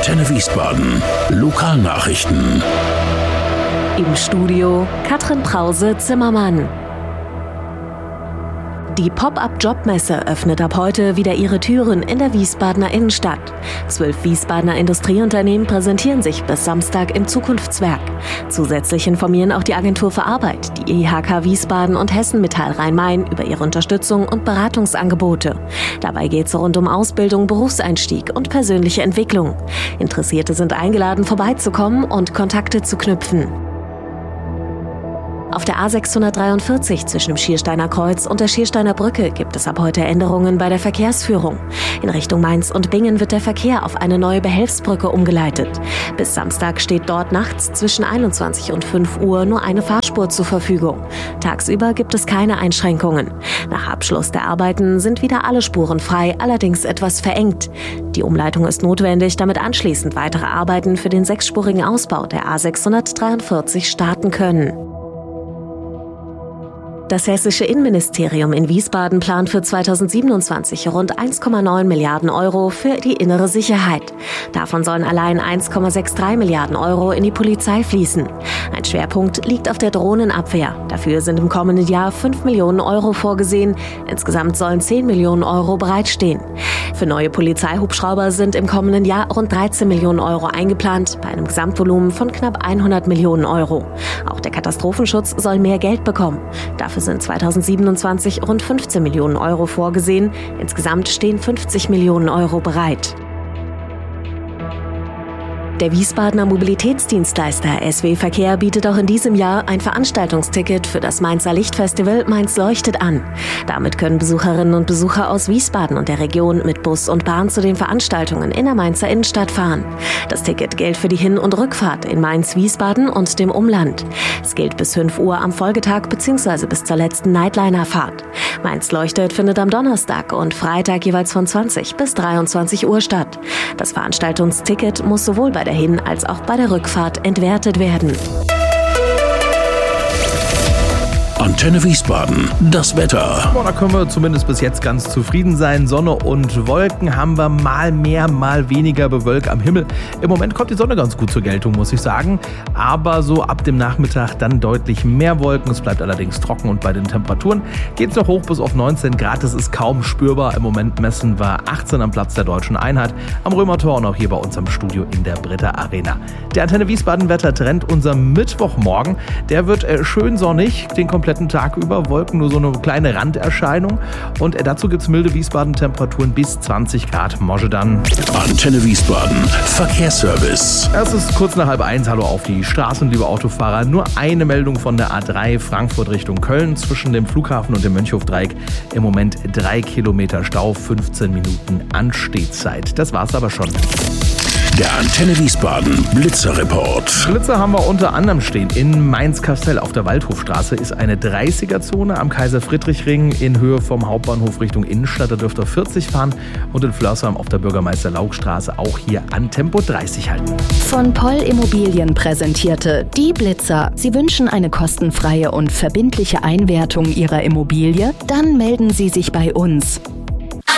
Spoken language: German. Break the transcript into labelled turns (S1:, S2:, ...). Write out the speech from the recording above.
S1: Antenne Wiesbaden. Lokalnachrichten.
S2: Im Studio Katrin Krause-Zimmermann. Die Pop-up-Jobmesse öffnet ab heute wieder ihre Türen in der Wiesbadener Innenstadt. 12 Wiesbadener Industrieunternehmen präsentieren sich bis Samstag im Zukunftswerk. Zusätzlich informieren auch die Agentur für Arbeit, die IHK Wiesbaden und Hessen Metall Rhein-Main über ihre Unterstützung und Beratungsangebote. Dabei geht es rund um Ausbildung, Berufseinstieg und persönliche Entwicklung. Interessierte sind eingeladen, vorbeizukommen und Kontakte zu knüpfen. Auf der A643 zwischen dem Schiersteiner Kreuz und der Schiersteiner Brücke gibt es ab heute Änderungen bei der Verkehrsführung. In Richtung Mainz und Bingen wird der Verkehr auf eine neue Behelfsbrücke umgeleitet. Bis Samstag steht dort nachts zwischen 21 und 5 Uhr nur eine Fahrspur zur Verfügung. Tagsüber gibt es keine Einschränkungen. Nach Abschluss der Arbeiten sind wieder alle Spuren frei, allerdings etwas verengt. Die Umleitung ist notwendig, damit anschließend weitere Arbeiten für den 6-spurigen Ausbau der A643 starten können. Das hessische Innenministerium in Wiesbaden plant für 2027 rund 1,9 Milliarden Euro für die innere Sicherheit. Davon sollen allein 1,63 Milliarden Euro in die Polizei fließen. Ein Schwerpunkt liegt auf der Drohnenabwehr. Dafür sind im kommenden Jahr 5 Millionen Euro vorgesehen. Insgesamt sollen 10 Millionen Euro bereitstehen. Für neue Polizeihubschrauber sind im kommenden Jahr rund 13 Millionen Euro eingeplant, bei einem Gesamtvolumen von knapp 100 Millionen Euro. Auch der Katastrophenschutz soll mehr Geld bekommen. Dafür sind 2027 rund 15 Millionen Euro vorgesehen. Insgesamt stehen 50 Millionen Euro bereit. Der Wiesbadener Mobilitätsdienstleister SW Verkehr bietet auch in diesem Jahr ein Veranstaltungsticket für das Mainzer Lichtfestival Mainz leuchtet an. Damit können Besucherinnen und Besucher aus Wiesbaden und der Region mit Bus und Bahn zu den Veranstaltungen in der Mainzer Innenstadt fahren. Das Ticket gilt für die Hin- und Rückfahrt in Mainz-Wiesbaden und dem Umland. Es gilt bis 5 Uhr am Folgetag bzw. bis zur letzten Nightliner-Fahrt. Mainz leuchtet findet am Donnerstag und Freitag jeweils von 20 bis 23 Uhr statt. Das Veranstaltungsticket muss sowohl bei der Hin- als auch bei der Rückfahrt entwertet werden.
S1: Antenne Wiesbaden, das Wetter.
S3: Da können wir zumindest bis jetzt ganz zufrieden sein. Sonne und Wolken haben wir mal mehr, mal weniger bewölkt am Himmel. Im Moment kommt die Sonne ganz gut zur Geltung, muss ich sagen. Aber so ab dem Nachmittag dann deutlich mehr Wolken. Es bleibt allerdings trocken und bei den Temperaturen geht es noch hoch bis auf 19 Grad. Das ist kaum spürbar. Im Moment messen wir 18 am Platz der Deutschen Einheit, am Römertor und auch hier bei uns am Studio in der Britta Arena. Der Antenne Wiesbaden Wettertrend, unser Mittwochmorgen, der wird schön sonnig, den kompletten Tag über, Wolken nur so eine kleine Randerscheinung und dazu gibt es milde Wiesbaden-Temperaturen bis 20 Grad. Morgen dann.
S1: Antenne Wiesbaden, Verkehrsservice.
S3: Es ist kurz nach 12:30, hallo auf die Straßen, liebe Autofahrer. Nur eine Meldung von der A3 Frankfurt Richtung Köln zwischen dem Flughafen und dem Mönchhofdreieck. Im Moment 3 Kilometer Stau, 15 Minuten Anstehzeit. Das war's aber schon.
S1: Der Antenne Wiesbaden Blitzerreport.
S3: Blitzer haben wir unter anderem stehen. In Mainz-Kastell auf der Waldhofstraße ist eine 30er-Zone, am Kaiser-Friedrich-Ring in Höhe vom Hauptbahnhof Richtung Innenstadt. Da dürft ihr 40 fahren und in Flörsheim auf der Bürgermeister-Laug-Straße auch hier an Tempo 30 halten.
S2: Von Poll Immobilien präsentierte die Blitzer. Sie wünschen eine kostenfreie und verbindliche Einwertung Ihrer Immobilie? Dann melden Sie sich bei uns.